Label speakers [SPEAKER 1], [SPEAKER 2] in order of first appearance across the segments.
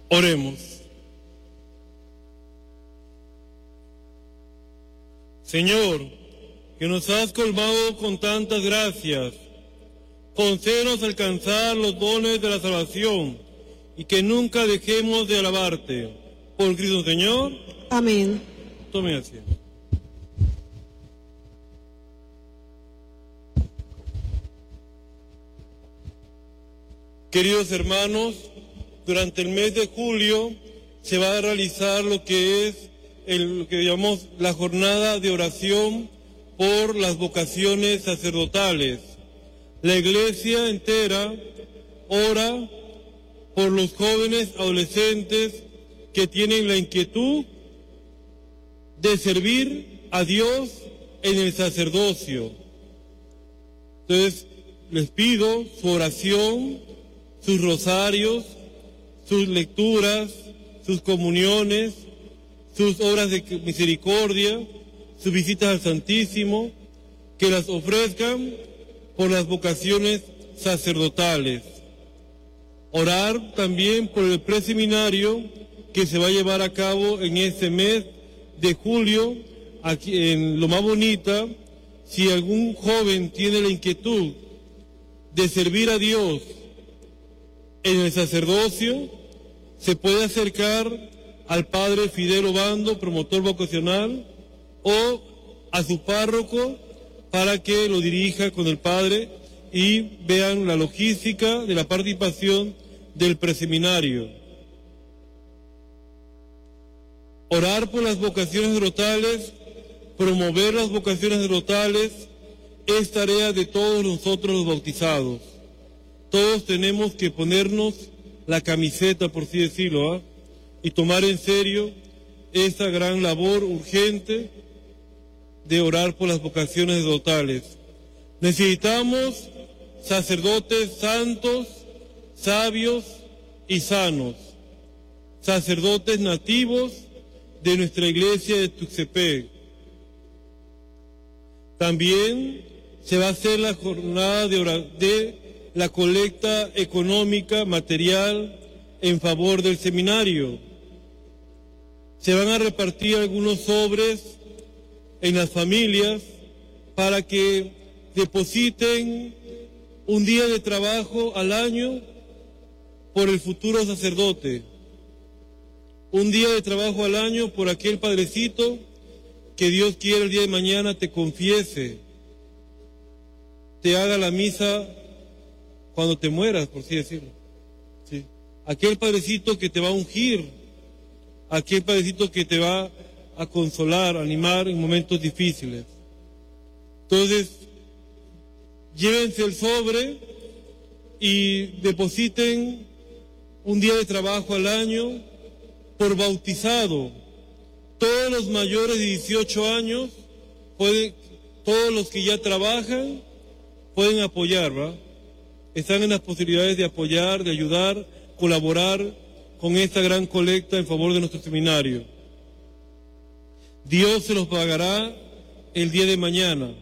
[SPEAKER 1] Oremos. Señor, que nos has colmado con tantas gracias, concédenos alcanzar los dones de la salvación y que nunca dejemos de alabarte. Por Cristo Señor.
[SPEAKER 2] Amén.
[SPEAKER 1] Tome asiento. Queridos hermanos, durante el mes de julio se va a realizar lo que es lo que llamamos la jornada de oración por las vocaciones sacerdotales. La Iglesia entera ora por los jóvenes adolescentes que tienen la inquietud de servir a Dios en el sacerdocio. Entonces, les pido su oración, sus rosarios, sus lecturas, sus comuniones, sus obras de misericordia, sus visitas al Santísimo, que las ofrezcan por las vocaciones sacerdotales. Orar también por el preseminario que se va a llevar a cabo en este mes de julio, aquí en Loma Bonita. Si algún joven tiene la inquietud de servir a Dios en el sacerdocio, se puede acercar al padre Fidel Obando, promotor vocacional, o a su párroco para que lo dirija con el padre y vean la logística de la participación del preseminario. Orar por las vocaciones sacerdotales, promover las vocaciones sacerdotales, es tarea de todos nosotros los bautizados. Todos tenemos que ponernos la camiseta, por así decirlo, y tomar en serio esta gran labor urgente de orar por las vocaciones sacerdotales. Necesitamos sacerdotes santos, sabios y sanos, sacerdotes nativos de nuestra iglesia de Tuxtepec. También se va a hacer la jornada de la colecta económica, material, en favor del seminario. Se van a repartir algunos sobres en las familias para que depositen un día de trabajo al año por el futuro sacerdote. Un día de trabajo al año por aquel padrecito que Dios quiere el día de mañana te confiese, te haga la misa cuando te mueras, por así decirlo. ¿Sí? Aquel padrecito que te va a ungir, aquel padrecito que te va a consolar, a animar en momentos difíciles. Entonces, llévense el sobre y depositen un día de trabajo al año por bautizado. Todos los mayores de 18 años, todos los que ya trabajan, pueden apoyar, ¿va? Están en las posibilidades de apoyar, de ayudar, colaborar con esta gran colecta en favor de nuestro seminario. Dios se los pagará el día de mañana.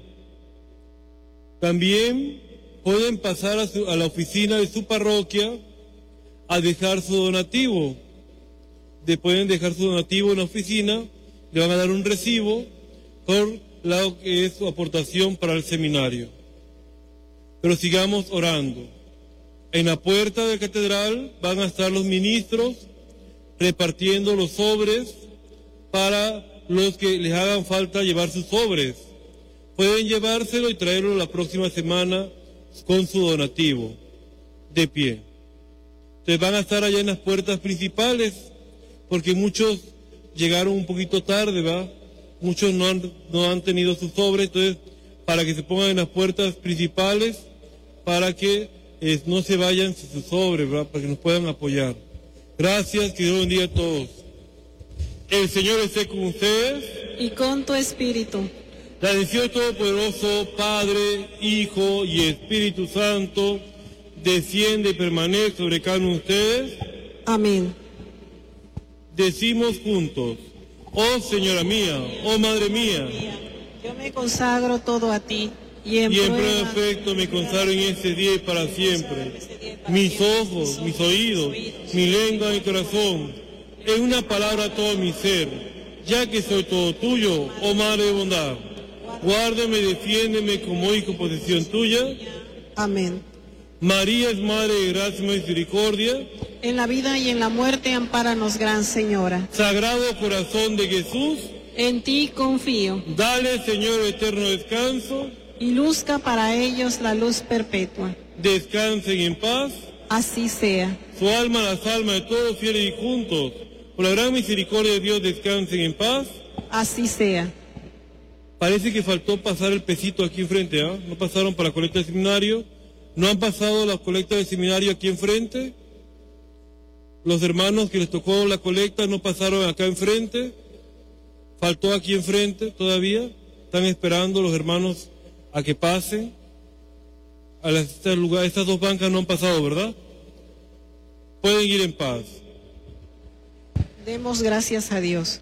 [SPEAKER 1] También pueden pasar a la oficina de su parroquia a dejar su donativo. Pueden dejar su donativo en la oficina, le van a dar un recibo por lo que es su aportación para el seminario. Pero sigamos orando. En la puerta de la catedral van a estar los ministros repartiendo los sobres para los que les hagan falta llevar sus sobres. Pueden llevárselo y traerlo la próxima semana con su donativo, de pie. Entonces van a estar allá en las puertas principales, porque muchos llegaron un poquito tarde, ¿va? Muchos no han tenido sus sobres, entonces para que se pongan en las puertas principales, para que no se vayan sin sus sobres, ¿va? Para que nos puedan apoyar. Gracias, que Dios bendiga a todos. El Señor esté con ustedes.
[SPEAKER 2] Y con tu espíritu.
[SPEAKER 1] La bendición de Todopoderoso, Padre, Hijo y Espíritu Santo, desciende y permanece sobre cada uno de ustedes.
[SPEAKER 2] Amén.
[SPEAKER 1] Decimos juntos: oh Señora mía, oh Madre mía.
[SPEAKER 2] Yo me consagro todo a ti y en
[SPEAKER 1] prueba de
[SPEAKER 2] prueba
[SPEAKER 1] afecto me consagro en este día y para siempre. Mis ojos, mis oídos, mi lengua, mi corazón, en una palabra todo mi ser, ya que soy todo tuyo, oh Madre de bondad. Guárdame y defiéndeme como hijo posesión tuya.
[SPEAKER 2] Amén.
[SPEAKER 1] María es Madre de gracia y misericordia.
[SPEAKER 2] En la vida y en la muerte, ampáranos, Gran Señora.
[SPEAKER 1] Sagrado corazón de Jesús,
[SPEAKER 2] En ti confío,
[SPEAKER 1] dale, Señor, eterno descanso.
[SPEAKER 2] y luzca para ellos la luz perpetua.
[SPEAKER 1] Descansen en paz.
[SPEAKER 2] Así sea.
[SPEAKER 1] Su alma, las almas de todos fieles y juntos, por la gran misericordia de Dios, descansen en paz.
[SPEAKER 2] Así sea.
[SPEAKER 1] Parece que faltó pasar el pesito aquí enfrente, ¿ah? No pasaron para la colecta del seminario. ¿No han pasado la colecta del seminario aquí enfrente? Los hermanos que les tocó la colecta no pasaron acá enfrente. Faltó aquí enfrente todavía. Están esperando los hermanos a que pasen. Estas dos bancas no han pasado, ¿verdad? Pueden ir en paz.
[SPEAKER 2] Demos gracias a Dios.